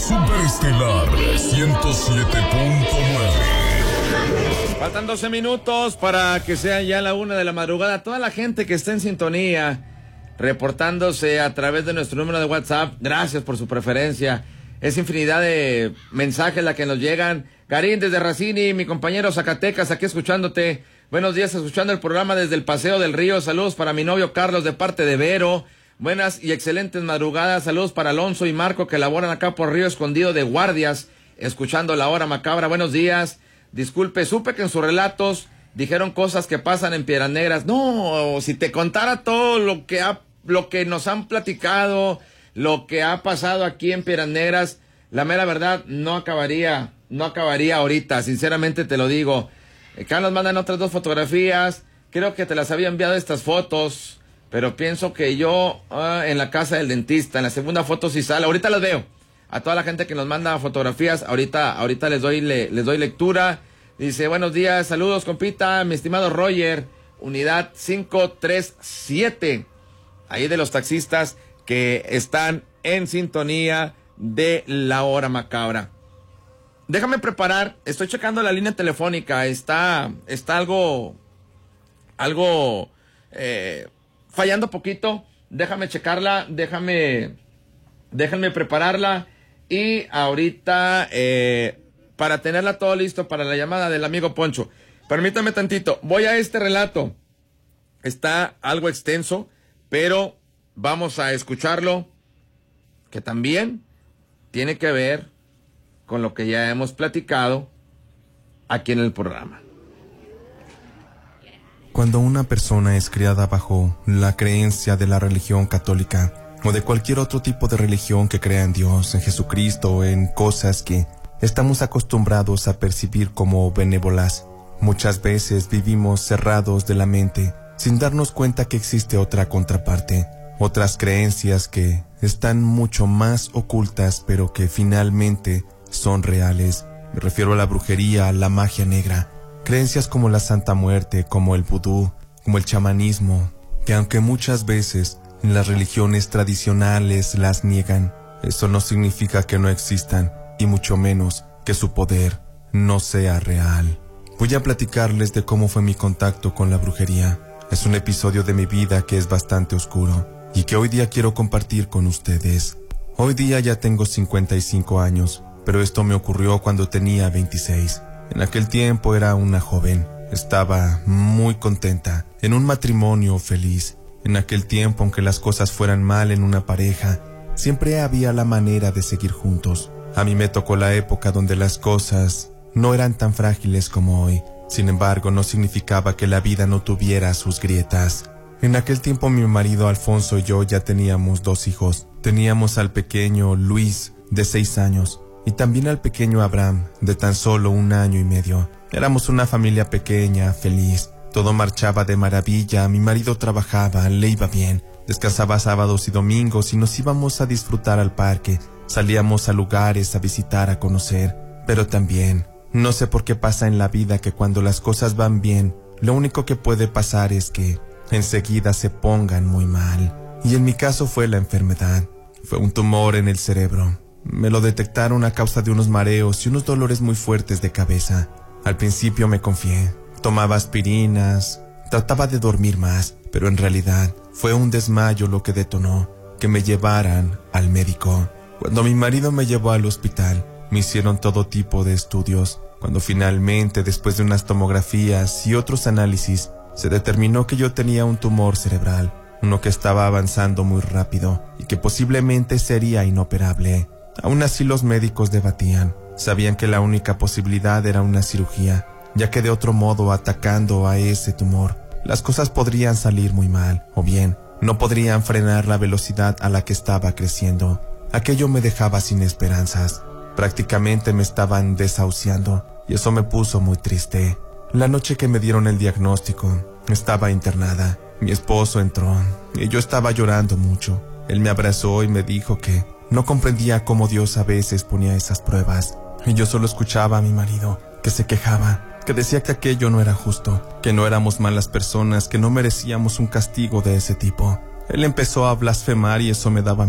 Superestelar 107.9. Faltan 12 minutos para que sea ya la 1 de la madrugada. Toda la gente que está en sintonía, reportándose a través de nuestro número de WhatsApp, gracias por su preferencia. Es infinidad de mensajes la que nos llegan. Karim desde Racini, mi compañero Zacatecas, aquí escuchándote. Buenos días, escuchando el programa desde el Paseo del Río. Saludos para mi novio Carlos de parte de Vero. Buenas y excelentes madrugadas. Saludos para Alonso y Marco que laboran acá por Río Escondido de guardias, escuchando la hora macabra. Buenos días. Disculpe, supe que en sus relatos dijeron cosas que pasan en Piedras Negras. No, si te contara todo lo que nos han platicado, lo que ha pasado aquí en Piedras Negras, la mera verdad no acabaría ahorita, sinceramente te lo digo. Carlos mandan otras 2 fotografías, creo que te las había enviado estas fotos, pero pienso que yo en la casa del dentista, en la segunda foto sí sale, ahorita las veo. A toda la gente que nos manda fotografías, ahorita les doy lectura. Dice, buenos días, saludos compita, mi estimado Roger, unidad 537, ahí de los taxistas que están en sintonía de la hora macabra. Déjame preparar, estoy checando la línea telefónica, está algo fallando poquito, déjame checarla, déjame prepararla y ahorita para tenerla todo listo para la llamada del amigo Poncho. Permítame tantito, voy a este relato, está algo extenso, pero vamos a escucharlo, que también tiene que ver con lo que ya hemos platicado aquí en el programa. Cuando una persona es criada bajo la creencia de la religión católica o de cualquier otro tipo de religión que crea en Dios, en Jesucristo o en cosas que estamos acostumbrados a percibir como benévolas, muchas veces vivimos cerrados de la mente sin darnos cuenta que existe otra contraparte, otras creencias que están mucho más ocultas pero que finalmente son reales. Me refiero a la brujería, a la magia negra, creencias como la Santa Muerte, como el vudú, como el chamanismo, que aunque muchas veces las religiones tradicionales las niegan, eso no significa que no existan, y mucho menos que su poder no sea real. Voy a platicarles de cómo fue mi contacto con la brujería. Es un episodio de mi vida que es bastante oscuro y que hoy día quiero compartir con ustedes. Hoy día ya tengo 55 años, pero esto me ocurrió cuando tenía 26. En aquel tiempo era una joven. Estaba muy contenta, en un matrimonio feliz. En aquel tiempo, aunque las cosas fueran mal en una pareja, siempre había la manera de seguir juntos. A mí me tocó la época donde las cosas no eran tan frágiles como hoy. Sin embargo, no significaba que la vida no tuviera sus grietas. En aquel tiempo mi marido Alfonso y yo ya teníamos 2 hijos. Teníamos al pequeño Luis, de 6 años, y también al pequeño Abraham, de tan solo 1 año y medio. Éramos una familia pequeña, feliz. Todo marchaba de maravilla, mi marido trabajaba, le iba bien. Descansaba sábados y domingos y nos íbamos a disfrutar al parque. Salíamos a lugares a visitar, a conocer. Pero también, no sé por qué pasa en la vida que cuando las cosas van bien, lo único que puede pasar es que enseguida se pongan muy mal. Y en mi caso fue la enfermedad. Fue un tumor en el cerebro. Me lo detectaron a causa de unos mareos y unos dolores muy fuertes de cabeza. Al principio me confié. Tomaba aspirinas, trataba de dormir más, pero en realidad fue un desmayo lo que detonó que me llevaran al médico. Cuando mi marido me llevó al hospital, me hicieron todo tipo de estudios. Cuando finalmente, después de unas tomografías y otros análisis, se determinó que yo tenía un tumor cerebral, uno que estaba avanzando muy rápido y que posiblemente sería inoperable. Aún así los médicos debatían. Sabían que la única posibilidad era una cirugía, ya que de otro modo, atacando a ese tumor, las cosas podrían salir muy mal, o bien, no podrían frenar la velocidad a la que estaba creciendo. Aquello me dejaba sin esperanzas. Prácticamente me estaban desahuciando, y eso me puso muy triste. La noche que me dieron el diagnóstico, estaba internada. Mi esposo entró, y yo estaba llorando mucho. Él me abrazó y me dijo que no comprendía cómo Dios a veces ponía esas pruebas. Y yo solo escuchaba a mi marido, que se quejaba, que decía que aquello no era justo, que no éramos malas personas, que no merecíamos un castigo de ese tipo. Él empezó a blasfemar y eso me daba